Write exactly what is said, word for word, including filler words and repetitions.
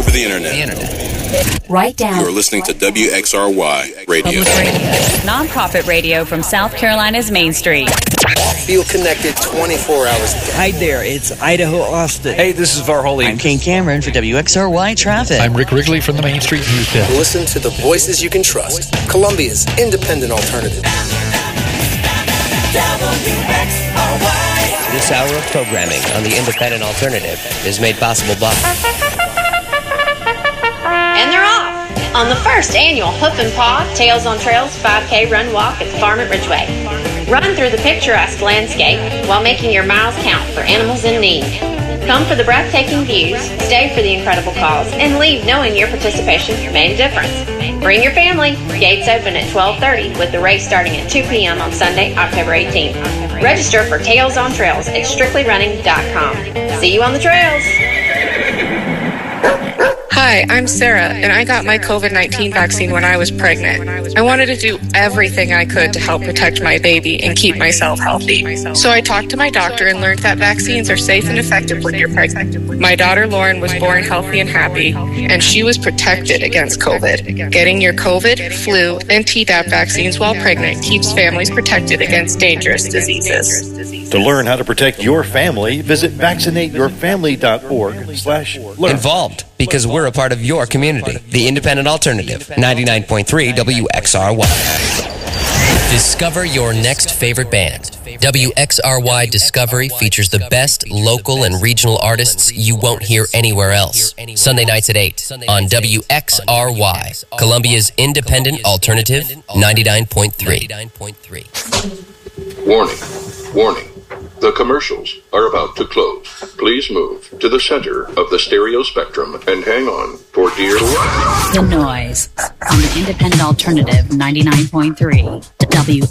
over the internet. The internet. Write down. You're listening to W X R Y Radio. Public radio. Nonprofit radio from South Carolina's Main Street. Feel connected twenty-four hours a day. Hi there, it's Idaho Austin. Hey, this is Varholey. I'm Kane Cameron for W X R Y Traffic. I'm Rick Wrigley from the Main Street News Desk. Listen to the voices you can trust. Columbia's independent alternative. This hour of programming on the Independent Alternative is made possible by... And they're off on the first annual Hoof and Paw Tails on Trails five K Run Walk at the farm at Ridgeway. Run through the picturesque landscape while making your miles count for animals in need. Come for the breathtaking views, stay for the incredible cause, and leave knowing your participation made a difference. Bring your family. Gates open at twelve thirty with the race starting at two p.m. on Sunday, October eighteenth. Register for Tails on Trails at strictly running dot com. See you on the trails. Hi, I'm Sarah, and I got my COVID nineteen vaccine when I was pregnant. I wanted to do everything I could to help protect my baby and keep myself healthy. So I talked to my doctor and learned that vaccines are safe and effective when you're pregnant. My daughter Lauren was born healthy and happy, and she was protected against COVID. Getting your COVID, flu, and Tdap vaccines while pregnant keeps families protected against dangerous diseases. To learn how to protect your family, visit vaccinate your family dot org slash learn. Involved, because we're a part of your community. The Independent Alternative, ninety-nine point three W X R Y. Discover your next favorite band. W X R Y Discovery features the best local and regional artists you won't hear anywhere else. Sunday nights at eight on W X R Y, Columbia's Independent Alternative, ninety-nine point three. Warning, warning. The commercials are about to close. Please move to the center of the stereo spectrum and hang on for dear life. The Noise on the Independent Alternative ninety-nine point three W